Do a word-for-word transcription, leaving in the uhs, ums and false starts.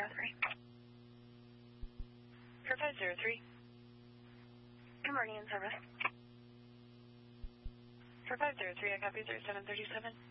three. Air five zero three. Good morning, in service. Air five zero three, I copy zero seven thirty-seven.